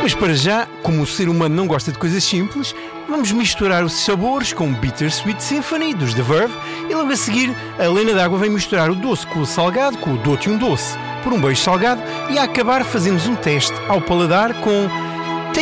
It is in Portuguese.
Mas para já, como o ser humano não gosta de coisas simples, vamos misturar os sabores com Bittersweet Symphony dos The Verve e logo a seguir a Lena d'Água vem misturar o doce com o salgado, com o Dou-te um Doce por um beijo salgado e a acabar fazemos um teste ao paladar com